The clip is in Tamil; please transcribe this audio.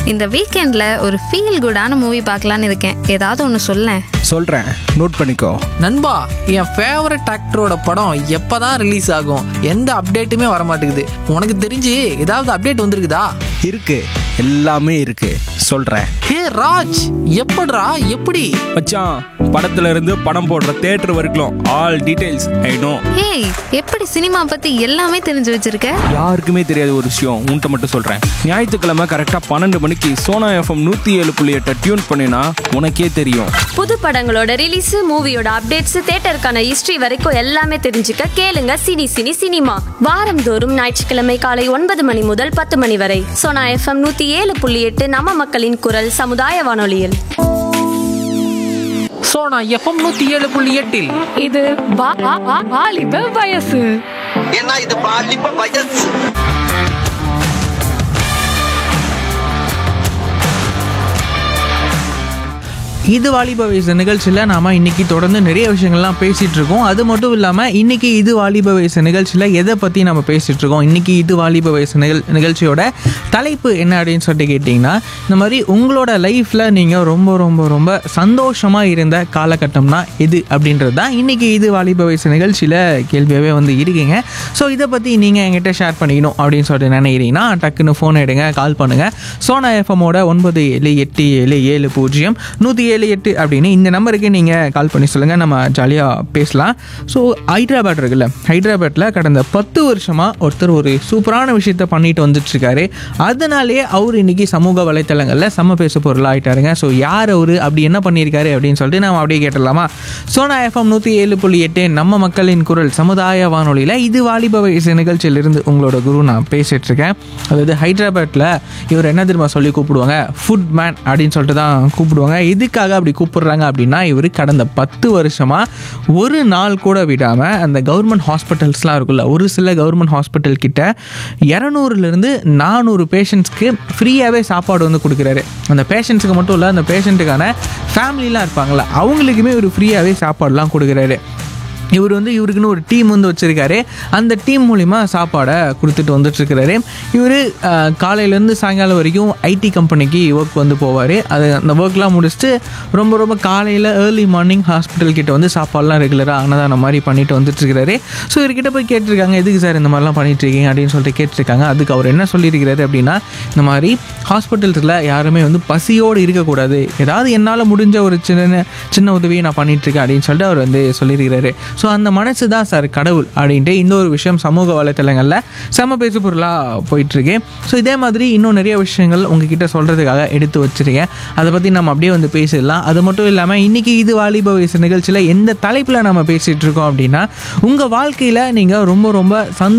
இந்த வீக்கெண்ட்ல ஒரு ஃபீல் குடான மூவி பார்க்கலான்னு இருக்கேன். ஏதாவது ஒன்று சொல்லேன். சொல்கிறேன், நோட் பண்ணிக்கோ. நண்பா, என் ஃபேவரட் ஆக்டரோட படம் எப்பதான் ரிலீஸ் ஆகும்? எந்த அப்டேட்டுமே வர மாட்டேங்குது. உனக்கு தெரிஞ்சு ஏதாவது அப்டேட் வந்திருக்குதா? இருக்கு, எல்லாமே இருக்கு, சொல்கிறேன். ஹே ராஜ், எப்படிடா எப்படி? மச்சான், படத்துல இருந்து படம் போடுற தியேட்டர் வரைக்கும் all details I know. Hey, எப்படி சினிமா பத்தி எல்லாமே தெரிஞ்சு வச்சிருக்க? யாருக்குமே தெரியாத ஒரு விஷயம் உன்கிட்ட மட்டும் சொல்கிறேன். ஞாயிற்றுக்கிழமை கரெக்டாக 12 மணிக்கு சோனா எஃப்எம் 107.8 டியூன் பண்ணினா உனக்கே தெரியும். புது படங்களோட ரிலீஸ், மூவியோட அப்டேட்ஸ், தியேட்டருக்கான ஹிஸ்டரி வரைக்கும் எல்லாமே தெரிஞ்சுக்க கேளுங்க சினிமா. வாரந்தோறும் ஞாயிற்றுக்கிழமை காலை 9 மணி முதல் 10 மணி வரை சோனா எஃப்எம் 107.8 நம்ம மக்களின் குரல் சமுதாய வானொலியில். சோனா எஃப்எம் 107.8 இது வாலிப வயசு. ஏன்னா இது பாலிப்ப வயசு. இது வாலிப வயசு நிகழ்ச்சியில் நாம் இன்றைக்கி தொடர்ந்து நிறைய விஷயங்கள்லாம் பேசிகிட்டு இருக்கோம். அது மட்டும் இல்லாமல் இன்றைக்கி இது வாலிப வயசு நிகழ்ச்சியில் எதை பற்றி நம்ம பேசிகிட்டு இருக்கோம், இன்றைக்கி இது வாலிப வயசு நிகழ்ச்சியோட தலைப்பு என்ன அப்படின்னு சொல்லிட்டு கேட்டிங்கன்னா, இந்த மாதிரி உங்களோட லைஃப்பில் நீங்கள் ரொம்ப ரொம்ப ரொம்ப சந்தோஷமாக இருந்த காலகட்டம்னா எது அப்படின்றது தான் இன்றைக்கி இது வாலிப வயசு நிகழ்ச்சியில் கேள்வியாகவே வந்து இருக்கீங்க. ஸோ இதை பற்றி நீங்கள் என்கிட்ட ஷேர் பண்ணிக்கணும் அப்படின்னு சொல்லிட்டு நினைக்கிறீங்கன்னா டக்குன்னு ஃபோன் எடுங்க, கால் பண்ணுங்கள். சோனா எஃப்எம்மோட 9787070178 அப்படின்னு இந்த நம்பருக்கு நீங்கள் கால் பண்ணி சொல்லுங்கள், நம்ம ஜாலியாக பேசலாம். ஸோ ஹைதராபாத் இருக்குல்ல, ஹைதராபாத்தில் கடந்த 10 வருஷமாக ஒருத்தர் ஒரு சூப்பரான விஷயத்த பண்ணிட்டு வந்துட்டுருக்காரு. அதனாலே அவர் இன்றைக்கி சமூக வலைத்தளங்களில் செம்ம பேச பொருளாக ஆகிட்டாருங்க. ஸோ யார் அவர், அப்படி என்ன பண்ணியிருக்காரு அப்படின்னு சொல்லிட்டு நம்ம அப்படியே கேட்டுடலாமா? சோனா எஃப்எம் 107.8 நம்ம மக்களின் குரல் சமுதாய வானொலியில் இது வாலிப வயசு நிகழ்ச்சியிலிருந்து உங்களோட குரு நான் பேசிகிட்டு இருக்கேன். அதாவது ஹைதராபாத்தில் இவர் என்ன தெரியுமா சொல்லி கூப்பிடுவாங்க, ஃபுட் மேன் அப்படின்னு சொல்லிட்டு தான் கூப்பிடுவாங்க. இதுக்காக அப்படி கூப்பிடுறாங்க அப்படின்னா, இவர் கடந்த 10 வருஷமாக ஒரு நாள் கூட விடாமல் அந்த கவர்மெண்ட் ஹாஸ்பிட்டல்ஸ்லாம் இருக்குல்ல, ஒரு சில கவர்மெண்ட் ஹாஸ்பிட்டல் கிட்ட 200 400 பேஷண்ட்ஸ்க்கு ஃப்ரீயாகவே சாப்பாடு வந்து கொடுக்குறாரு. அந்த பேஷண்ட்ஸுக்கு மட்டும் இல்லை, அந்த பேஷண்ட்டுக்கான ஃபேமிலிலாம் இருப்பாங்களா, அவங்களுக்குமே இவர் ஃப்ரீயாகவே சாப்பாடுலாம் கொடுக்குறாரு. இவர் வந்து இவருக்குன்னு ஒரு டீம் வந்து வச்சுருக்காரு. அந்த டீம் மூலிமா சாப்பாடை கொடுத்துட்டு வந்துட்டுருக்கிறாரு. இவர் காலையிலேருந்து சாயங்காலம் வரைக்கும் ஐடி கம்பெனிக்கு ஒர்க் வந்து போவார். அந்த ஒர்க்லாம் முடிச்சுட்டு ரொம்ப ரொம்ப காலையில் ஏர்லி மார்னிங் ஹாஸ்பிட்டல் கிட்ட வந்து சாப்பாடுலாம் ரெகுலராக அன்னதானம் மாதிரி பண்ணிட்டு வந்துட்டுருக்கிறாரு. ஸோ இவர்கிட்ட போய் கேட்டிருக்காங்க, எதுக்கு சார் இந்த மாதிரிலாம் பண்ணிட்டுருக்கீங்க அப்படின்னு சொல்லிட்டு கேட்டிருக்காங்க. அதுக்கு அவர் என்ன சொல்லியிருக்கிறாரு அப்படின்னா, இந்த மாதிரி ஹாஸ்பிட்டல்ஸில் யாருமே வந்து பசியோடு இருக்கக்கூடாது, ஏதாவது என்னால் முடிஞ்ச ஒரு சின்ன உதவியை நான் பண்ணிகிட்ருக்கேன் அப்படின்னு சொல்லிட்டு அவர் வந்து சொல்லியிருக்கிறாரு. ஸோ அந்த மனசு தான் சார் கடவுள் அப்படின்ட்டு இந்த ஒரு விஷயம் சமூக வலைத்தளங்களில் செம பேசு பொருளாக போயிட்டுருக்கு. ஸோ இதே மாதிரி இன்னும் நிறைய விஷயங்கள் உங்ககிட்ட சொல்கிறதுக்காக எடுத்து வச்சுருக்கேன். அதை பற்றி நம்ம அப்படியே வந்து பேசிடலாம். அது மட்டும் இல்லாமல் இன்றைக்கி இது வாலிப வயசு நிகழ்ச்சியில் எந்த தலைப்பில் நம்ம பேசிகிட்டு இருக்கோம் அப்படின்னா, உங்கள் வாழ்க்கையில் நீங்கள் ரொம்ப ரொம்ப